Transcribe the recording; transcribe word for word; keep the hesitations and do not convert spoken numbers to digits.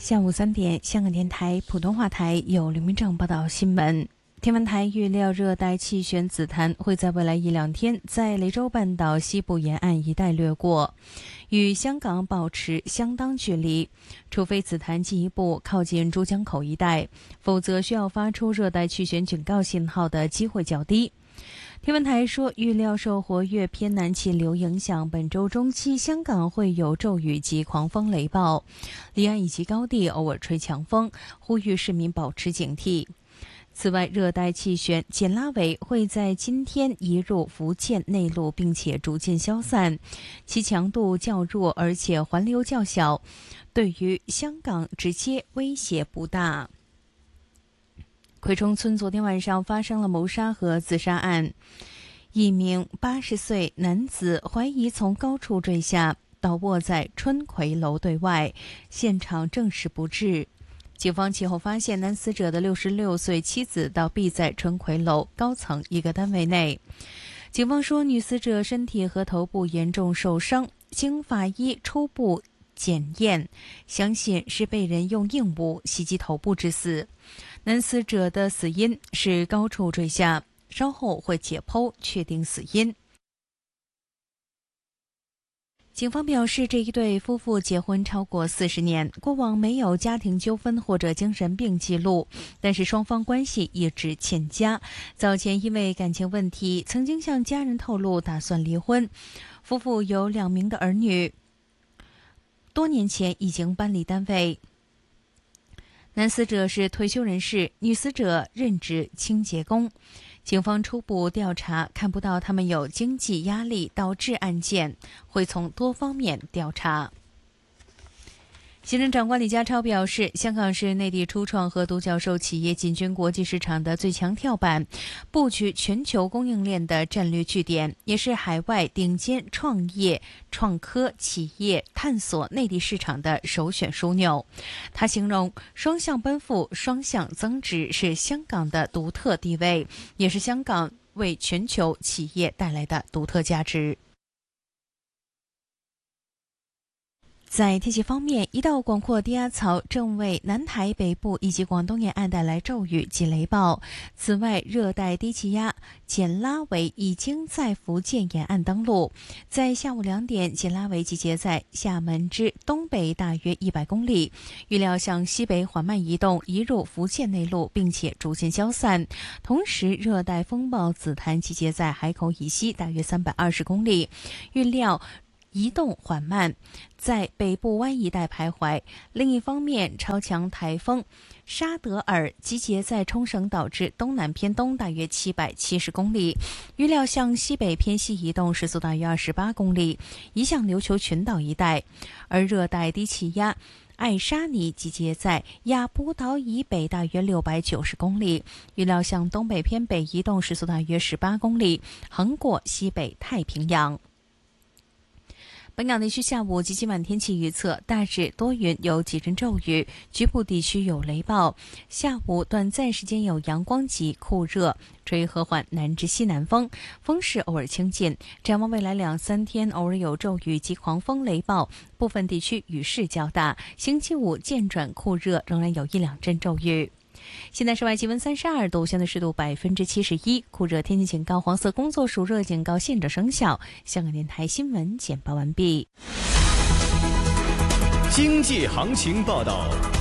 下午三点，香港电台普通话台有刘明正报道新闻。天文台预料热带气旋紫檀会在未来一两天在雷州半岛西部沿岸一带掠过，与香港保持相当距离，除非紫檀进一步靠近珠江口一带，否则需要发出热带气旋警告信号的机会较低。天文台说，预料受活跃偏南气流影响，本周中期香港会有骤雨及狂风雷暴，离岸以及高地偶尔吹强风，呼吁市民保持警惕。此外，热带气旋简拉维会在今天移入福建内陆，并且逐渐消散，其强度较弱，而且环流较小，对于香港直接威胁不大。葵涌村昨天晚上发生了谋杀和自杀案，一名八十岁男子怀疑从高处坠下，倒卧在春葵楼对外，现场证实不治。警方其后发现男死者的六十六岁妻子倒毙在春葵楼高层一个单位内。警方说，女死者身体和头部严重受伤，经法医初步检验，相信是被人用硬物袭击头部致死。男死者的死因是高处坠下，稍后会解剖确定死因。警方表示，这一对夫妇结婚超过四十年，过往没有家庭纠纷或者精神病记录，但是双方关系一直欠佳。早前因为感情问题，曾经向家人透露打算离婚。夫妇有两名的儿女，多年前已经搬离单位。男死者是退休人士，女死者任职清洁工。警方初步调查看不到他们有经济压力导致案件，会从多方面调查。行政长官李家超表示，香港是内地初创和独角兽企业进军国际市场的最强跳板，布局全球供应链的战略据点，也是海外顶尖创业创科企业探索内地市场的首选枢纽。他形容双向奔赴、双向增值是香港的独特地位，也是香港为全球企业带来的独特价值。在天气方面，一道广阔低压槽正为南台北部以及广东沿岸带来骤雨及雷暴。此外，热带低气压简拉维已经在福建沿岸登陆，在下午两点，简拉维集结在厦门之东北大约一百公里，预料向西北缓慢移动，移入福建内陆，并且逐渐消散。同时，热带风暴紫檀集结在海口以西大约三百二十公里，预料移动缓慢，在北部湾一带徘徊。另一方面，超强台风沙德尔集结在冲绳岛至东南偏东大约七百七十公里，预料向西北偏西移动，时速大约二十八公里，移向琉球群岛一带。而热带低气压艾沙尼集结在亚布岛以北大约六百九十公里，预料向东北偏北移动，时速大约十八公里，横过西北太平洋。本港地区下午及今晚天气预测，大致多云，有几阵骤雨，局部地区有雷暴。下午短暂时间有阳光及酷热，吹和缓南至西南风，风势偶尔清劲。展望未来两三天，偶尔有骤雨及狂风雷暴，部分地区雨势较大。星期五渐转酷热，仍然有一两阵骤雨。现在室外气温三十二度，相对湿度百分之七十一，酷热天气警告、黄色工作暑热警告现正生效。香港电台新闻简报完毕。 经济行情报道。